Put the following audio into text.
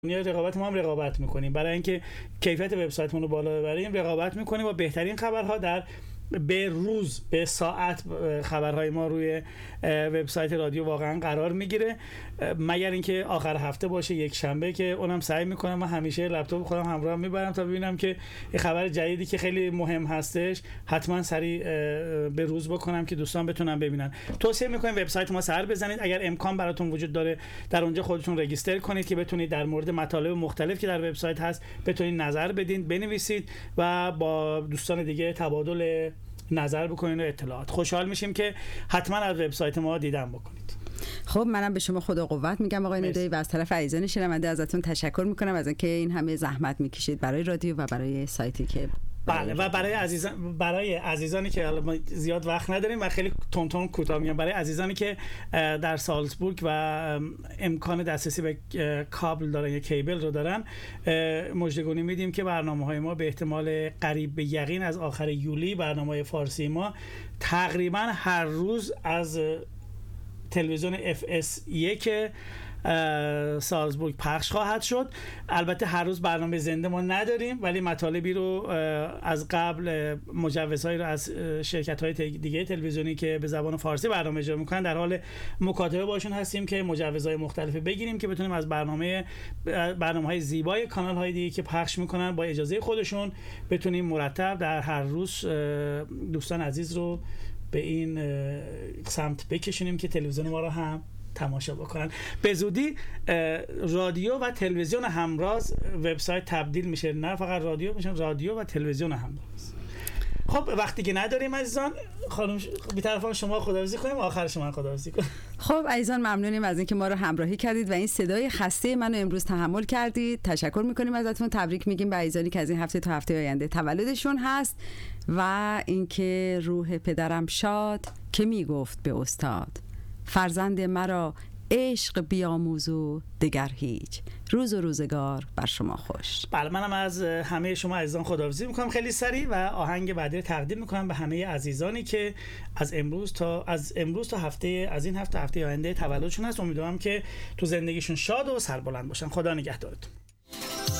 رقابت ما هم رقابت میکنیم برای اینکه کیفیت وبسایتمون رو بالا ببریم، رقابت میکنیم و بهترین خبرها در به روز به ساعت خبرهای ما روی وبسایت رادیو واقعا قرار میگیره، مگر اینکه آخر هفته باشه یک شنبه که اونم سعی میکنم. من همیشه لپتاپ خودم همراه میبرم تا ببینم که یه خبر جدیدی که خیلی مهم هستش حتما سریع به روز بکنم که دوستان بتونن ببینن. توصیه میکنم وبسایت ما سر بزنید، اگر امکان براتون وجود داره در اونجا خودتون رجیستر کنید که بتونید در مورد مطالب مختلف که در وبسایت هست بتونید نظر بدین، بنویسید و با دوستان دیگه تبادل نظر بکنید و اطلاعات. خوشحال میشیم که حتما از وبسایت ما دیدن بکنید. خب منم به شما خدا قوت میگم آقای ندایی و از طرف عزیزان شنونده ازتون تشکر میکنم از اینکه این همه زحمت میکشید برای رادیو و برای سایتی که بله. و برای عزیزانی که ما زیاد وقت نداریم و خیلی تون کوتاه میگم، برای عزیزانی که در سالزبورگ و امکان دسترسی به کابل دارن یا کیبل رو دارن، مژده‌گونی میدیم که برنامه‌های ما به احتمال قریب به یقین از آخر یولی برنامه‌های فارسی ما تقریبا هر روز از تلویزیون FS1 سالزبورگ پخش خواهد شد. البته هر روز برنامه زنده ما نداریم، ولی مطالبی رو از قبل مجوزهایی رو از شرکت‌های دیگه تلویزیونی که به زبان فارسی برنامه اجرا می‌کنن در حال مکاتبه باشون هستیم که مجوزهای مختلف بگیریم که بتونیم از برنامه‌های زیبای کانال‌های دیگه که پخش می‌کنن با اجازه خودشون بتونیم مرتب در هر روز دوستان عزیز رو به این سمت بکشونیم که تلویزیون ما رو هم تماشا بکنن. به زودی رادیو و تلویزیون همراز وبسایت تبدیل میشه، نه فقط رادیو میشه، رادیو و تلویزیون همراز. خب وقتی که نداریم عزیزان، خانم بی طرفان شما خداحافظی کنیم و آخر شما خداحافظی کنیم. خب عزیزان ممنونیم از اینکه ما رو همراهی کردید و این صدای خسته منو امروز تحمل کردید. تشکر میکنیم ازتون، تبریک میگیم به عزیزانی که از این هفته تا هفته آینده تولدشون هست و اینکه روح پدرم شاد که میگفت به استاد فرزند مرا عشق بیاموز و دگر هیچ، روز و روزگار بر شما خوش. بله، منم از همه شما عزیزان خداحافظی میکنم خیلی سریع و آهنگ بعدی تقدیم میکنم به همه عزیزانی که از امروز تا هفته از این هفته آینده تولدشون هست. امیدوارم که تو زندگیشون شاد و سربلند باشن. خدا نگهدارتون.